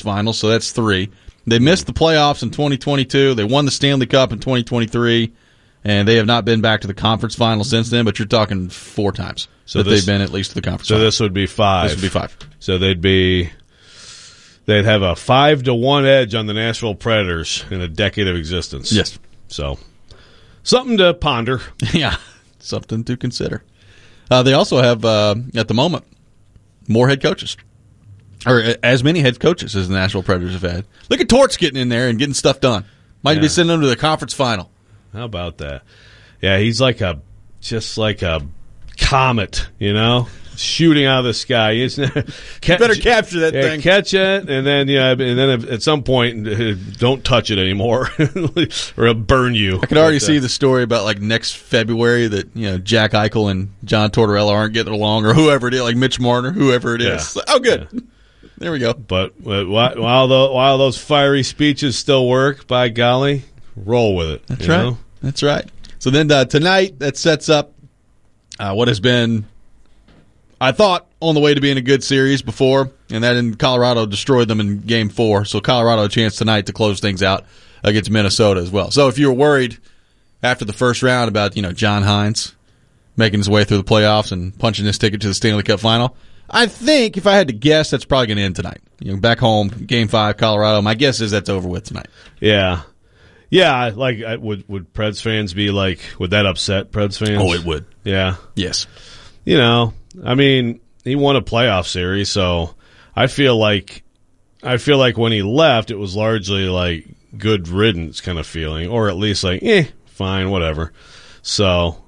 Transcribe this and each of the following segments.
finals, so that's 3. They missed the playoffs in 2022. They won the Stanley Cup in 2023, and they have not been back to the conference final since then, but you're talking 4 times they've been at least to the conference final. So this would be 5. This would be 5. So they'd have a 5-1 edge on the Nashville Predators in a decade of existence. Yes. So something to ponder. Yeah, something to consider. They also have, at the moment, more head coaches. Or as many head coaches as the Nashville Predators have had. Look at Torts getting in there and getting stuff done. Might be sending them to the conference final. How about that? Yeah, he's just like a comet, shooting out of the sky. You better capture that thing. Catch it, and then at some point, don't touch it anymore, or it'll burn you. I can already see the story about next February that Jack Eichel and John Tortorella aren't getting along, or whoever it is, like Mitch Marner, whoever it is. Oh, good. Yeah. There we go. But while those fiery speeches still work, by golly, roll with it. That's right. That's right. So then tonight, that sets up what has been, I thought, on the way to being a good series before, and that in Colorado destroyed them in Game 4. So Colorado a chance tonight to close things out against Minnesota as well. So if you were worried after the first round about John Hines making his way through the playoffs and punching his ticket to the Stanley Cup final, I think if I had to guess, that's probably going to end tonight. Back home, Game 5, Colorado. My guess is that's over with tonight. Yeah. Yeah, would Preds fans be would that upset Preds fans? Oh, it would. Yeah. Yes. I mean, he won a playoff series, so I feel like when he left, it was largely good riddance kind of feeling, or at least fine, whatever. So,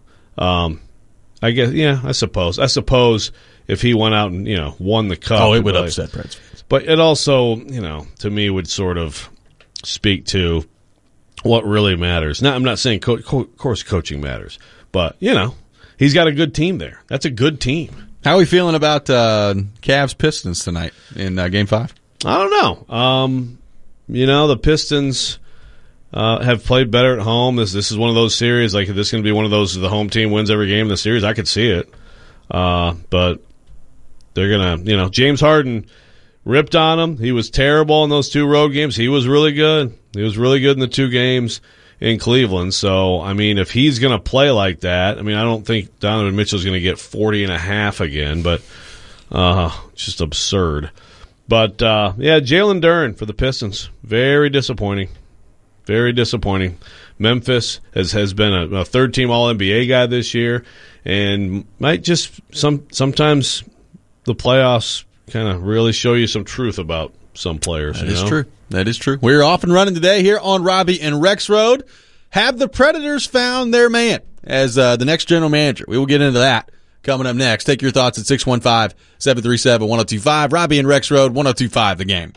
I guess, I suppose if he went out and won the cup, it would upset Preds fans. But it also, to me, would sort of speak to what really matters. Now, I'm not saying, of course, coaching matters, but he's got a good team there. That's a good team. How are we feeling about Cavs Pistons tonight in Game 5? I don't know. The Pistons have played better at home. This is one of those series. This is going to be one of those, the home team wins every game in the series. I could see it. But they're going to, James Harden ripped on them. He was terrible in those 2 road games. He was really good. He was really good in the 2 games in Cleveland. So, I mean, if he's going to play like that, I don't think Donovan Mitchell's going to get 40.5 again, but just absurd. But, Jalen Duren for the Pistons. Very disappointing. Very disappointing. Memphis has been a third-team All-NBA guy this year, and might just sometimes the playoffs kind of really show you some truth about some players. That is true. That is true. We're off and running today here on Robbie and Rex Road. Have the Predators found their man as the next general manager? We will get into that coming up next. Take your thoughts at 615-737-1025. Robbie and Rex Road, 1025 The Game.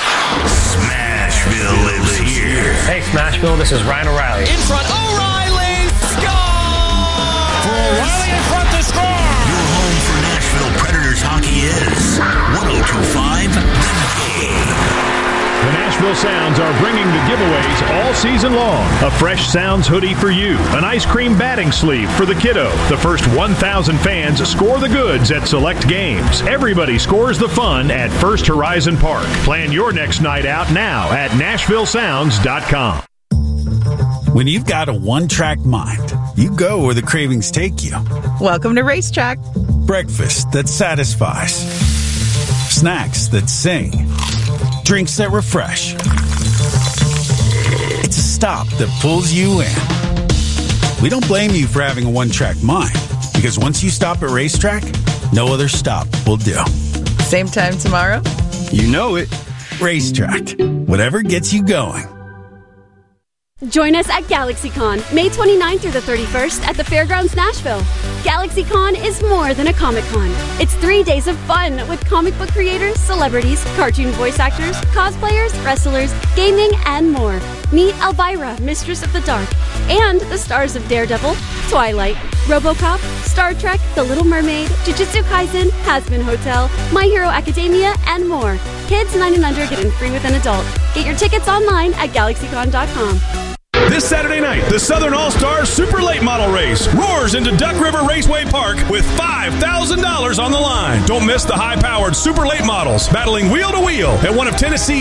Smashville lives here. Hey, Smashville, this is Ryan O'Reilly. In front, O'Reilly! Score! For O'Reilly in front to score! Your home for Nashville Predators hockey is 1025 The Game. The Nashville Sounds are bringing the giveaways all season long. A Fresh Sounds hoodie for you. An ice cream batting sleeve for the kiddo. The first 1,000 fans score the goods at select games. Everybody scores the fun at First Horizon Park. Plan your next night out now at NashvilleSounds.com. When you've got a one-track mind, you go where the cravings take you. Welcome to Racetrack. Breakfast that satisfies. Snacks that sing. Drinks that refresh. It's a stop that pulls you in. We don't blame you for having a one-track mind, because once you stop at Racetrack, no other stop will do. Same time tomorrow? You know it. Racetrack. Whatever gets you going. Join us at GalaxyCon, May 29th through the 31st at the Fairgrounds Nashville. GalaxyCon is more than a Comic-Con. It's 3 days of fun with comic book creators, celebrities, cartoon voice actors, cosplayers, wrestlers, gaming, and more. Meet Elvira, Mistress of the Dark, and the stars of Daredevil, Twilight, RoboCop, Star Trek, The Little Mermaid, Jujutsu Kaisen, Hazbin Hotel, My Hero Academia, and more. Kids 9 and under get in free with an adult. Get your tickets online at GalaxyCon.com. This Saturday night, the Southern All-Stars Super Late Model Race roars into Duck River Raceway Park with $5,000 on the line. Don't miss the high-powered Super Late Models battling wheel to wheel at one of Tennessee's